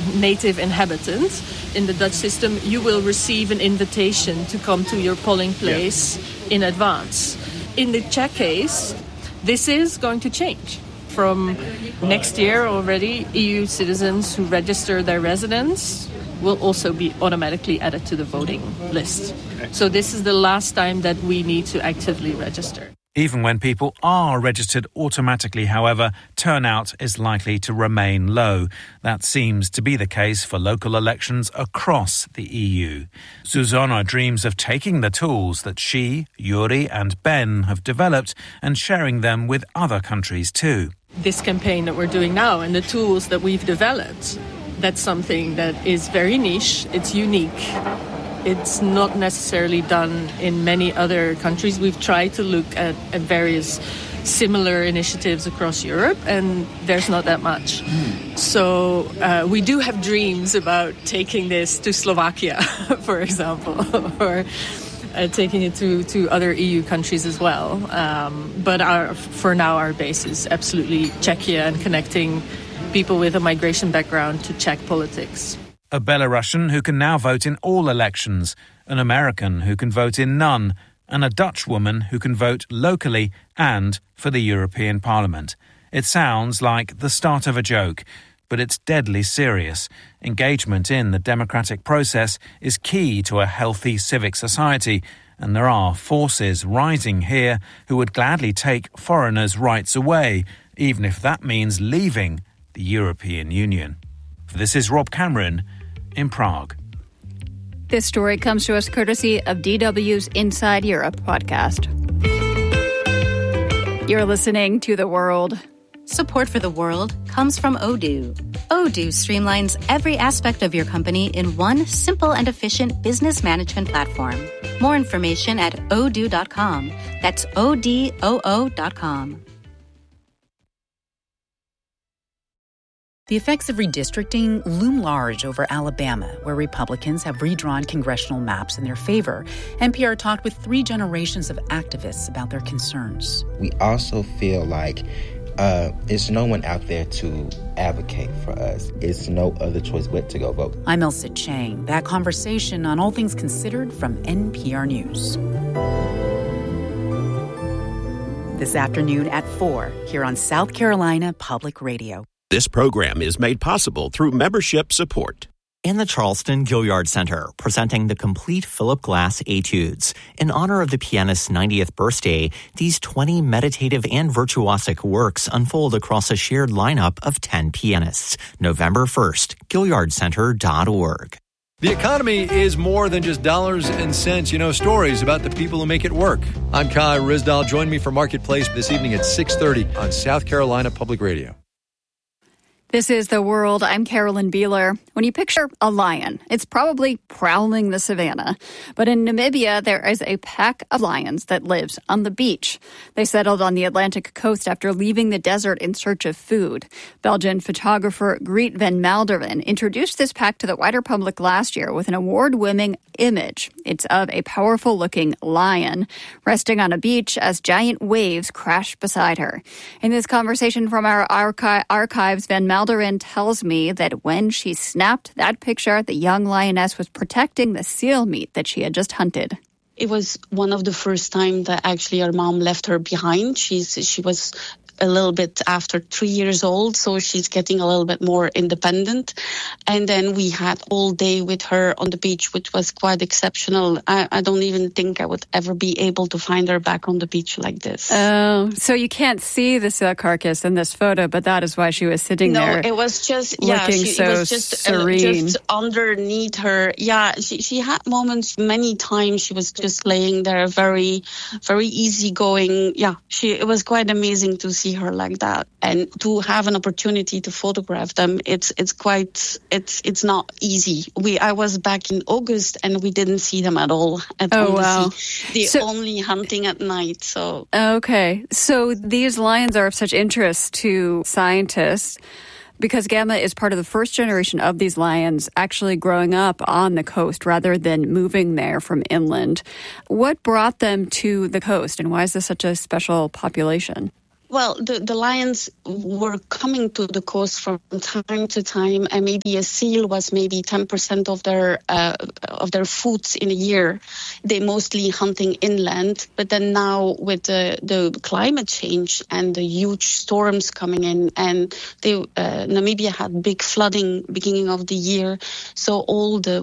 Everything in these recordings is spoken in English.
native inhabitant in the Dutch system, you will receive an invitation to come to your polling place in advance. In the Czech case, this is going to change. From next year already, EU citizens who register their residence will also be automatically added to the voting list. So this is the last time that we need to actively register. Even when people are registered automatically, however, turnout is likely to remain low. That seems to be the case for local elections across the EU. Susanna dreams of taking the tools that she, Yuri and Ben have developed and sharing them with other countries too. This campaign that we're doing now and the tools that we've developed, that's something that is very niche, it's unique. It's not necessarily done in many other countries. We've tried to look at various similar initiatives across Europe, and there's not that much. So we do have dreams about taking this to Slovakia, for example, or taking it to other EU countries as well. But for now, our base is absolutely Czechia and connecting people with a migration background to Czech politics. A Belarusian who can now vote in all elections, an American who can vote in none, and a Dutch woman who can vote locally and for the European Parliament. It sounds like the start of a joke, but it's deadly serious. Engagement in the democratic process is key to a healthy civic society, and there are forces rising here who would gladly take foreigners' rights away, even if that means leaving the European Union. This is Rob Cameron in Prague. This story comes to us courtesy of DW's Inside Europe podcast. You're listening to The World. Support for The World comes from Odoo. Odoo streamlines every aspect of your company in one simple and efficient business management platform. More information at odoo.com. That's ODOO.com. The effects of redistricting loom large over Alabama, where Republicans have redrawn congressional maps in their favor. NPR talked with 3 generations of activists about their concerns. We also feel like there's no one out there to advocate for us. It's no other choice but to go vote. I'm Elsa Chang. That conversation on All Things Considered from NPR News. This afternoon at 4 here on South Carolina Public Radio. This program is made possible through membership support. And the Charleston Gilliard Center, presenting the complete Philip Glass Etudes. In honor of the pianist's 90th birthday, these 20 meditative and virtuosic works unfold across a shared lineup of 10 pianists. November 1st, GilliardCenter.org. The economy is more than just dollars and cents. You know, stories about the people who make it work. I'm Kai Rizdal. Join me for Marketplace this evening at 6:30 on South Carolina Public Radio. This is The World. I'm Carolyn Beeler. When you picture a lion, it's probably prowling the savannah. But in Namibia, there is a pack of lions that lives on the beach. They settled on the Atlantic coast after leaving the desert in search of food. Belgian photographer Greet van Malderen introduced this pack to the wider public last year with an award-winning image. It's of a powerful-looking lion resting on a beach as giant waves crash beside her. In this conversation from our archives, Van Malderen tells me that when she snapped that picture, the young lioness was protecting the seal meat that she had just hunted. It was one of the first times that actually her mom left her behind. She was a little bit after 3 years old, so she's getting a little bit more independent. And then we had all day with her on the beach, which was quite exceptional. I don't even think I would ever be able to find her back on the beach like this. Oh, so you can't see the seal carcass in this photo, but that is why she was sitting there. No, it was just, it was just serene. Just underneath her. Yeah, she had moments, many times she was just laying there, very, very easygoing. Yeah, it was quite amazing to see her like that, and to have an opportunity to photograph them, it's not easy. I was back in August and we didn't see them at all on the sea. They're only hunting at night. So okay, so these lions are of such interest to scientists because Gamma is part of the first generation of these lions actually growing up on the coast rather than moving there from inland. What brought them to the coast, and why is this such a special population? Well, the lions were coming to the coast from time to time, and maybe a seal was maybe 10% of their foods in a year. They mostly hunting inland, but then now with the climate change and the huge storms coming in, and Namibia had big flooding beginning of the year, so all the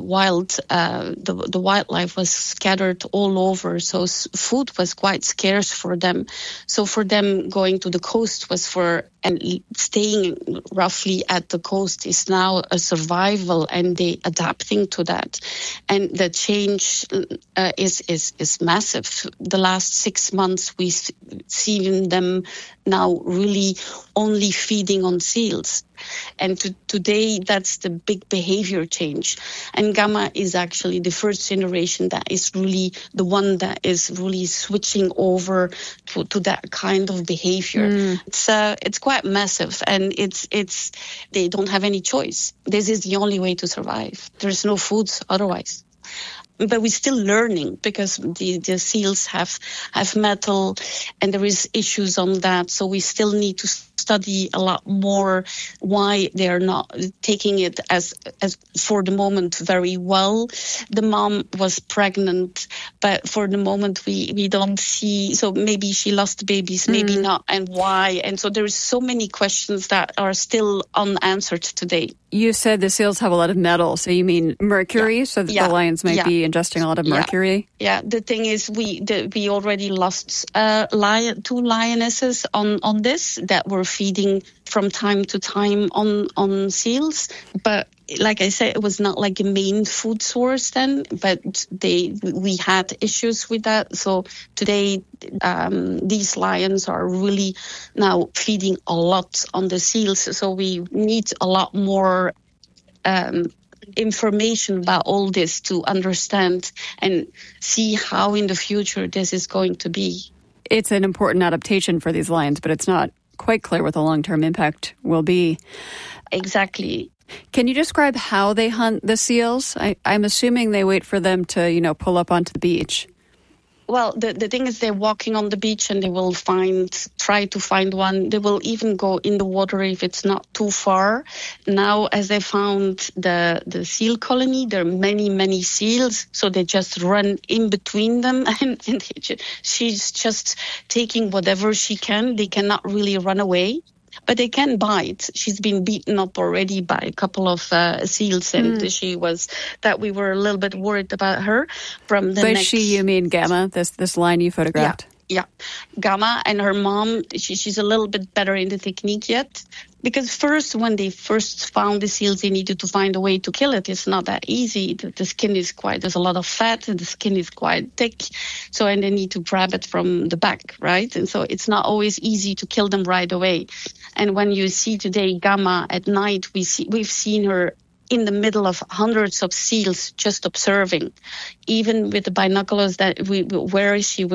the wildlife was scattered all over. So food was quite scarce for them. So for them going to the coast and staying roughly at the coast is now a survival, and they adapting to that. And the change is massive. The last 6 months we've seen them now really only feeding on seals. And today, that's the big behavior change. And Gamma is actually the first generation that is really the one that is really switching over to that kind of behavior. It's quite massive, and it's they don't have any choice. This is the only way to survive. There's no foods otherwise. But we're still learning, because the seals have metal, and there is issues on that. So we still need to study a lot more why they are not taking it as for the moment very well. The mom was pregnant, but for the moment we don't see. So maybe she lost babies, maybe not, and why? And so there's so many questions that are still unanswered today. You said the seals have a lot of metal, so you mean mercury, so that the lions might be ingesting a lot of mercury? Yeah, the thing is we already lost 2 lionesses on this that were feeding from time to time on seals. But like I said, it was not like a main food source then, but we had issues with that. So today, these lions are really now feeding a lot on the seals. So we need a lot more information about all this to understand and see how in the future this is going to be. It's an important adaptation for these lions, but it's not quite clear what the long-term impact will be. Exactly. Can you describe how they hunt the seals? I'm assuming they wait for them to, pull up onto the beach. Well, the thing is they're walking on the beach and they will try to find one. They will even go in the water if it's not too far. Now, as they found the seal colony, there are many, many seals. So they just run in between them and she's just taking whatever she can. They cannot really run away. But they can bite. She's been beaten up already by a couple of seals, and we were a little bit worried about her from the neck. You mean Gamma, this lion you photographed? Yeah. Gamma and her mom, she's a little bit better in the technique yet. Because when they first found the seals, they needed to find a way to kill it. It's not that easy. The skin is there's a lot of fat and the skin is quite thick. So, and they need to grab it from the back, right? And so it's not always easy to kill them right away. And when you see today Gamma at night, we've seen her in the middle of hundreds of seals just observing. Even with the binoculars where is she?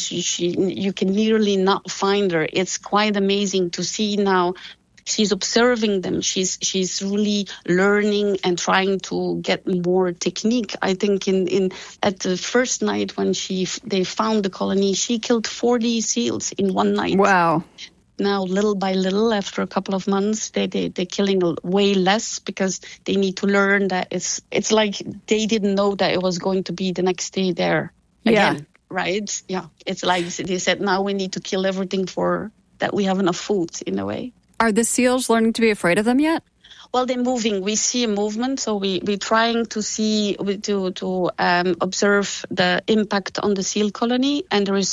You can nearly not find her. It's quite amazing to see now. She's observing them. She's really learning and trying to get more technique. I think at the first night when they found the colony, she killed 40 seals in one night. Wow. Now, little by little, after a couple of months, they're killing way less because they need to learn that it's like they didn't know that it was going to be the next day there again, right? Yeah, it's like they said, now we need to kill everything for that we have enough food in a way. Are the seals learning to be afraid of them yet? Well, they're moving. We see a movement, so we're trying to see to observe the impact on the seal colony, and there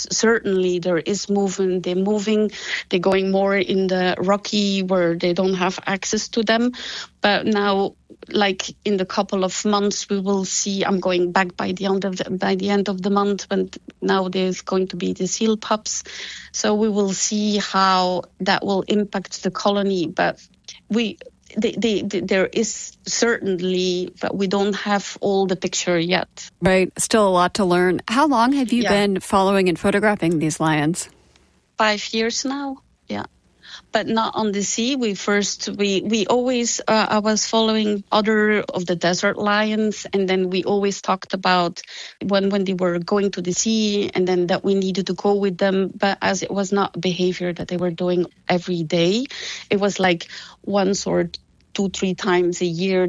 is movement. They're moving. They're going more in the rocky where they don't have access to them. But now, like in the couple of months, we will see. I'm going back by the end of the month when now there's going to be the seal pups. So we will see how that will impact the colony. But there is certainly, but we don't have all the picture yet. Right. Still a lot to learn. How long have you been following and photographing these lions? 5 years now. Yeah. but not on the sea. We always, I was following other of the desert lions, and then we always talked about when they were going to the sea, and then that we needed to go with them. But as it was not behavior that they were doing every day, it was like once or 2-3 times a year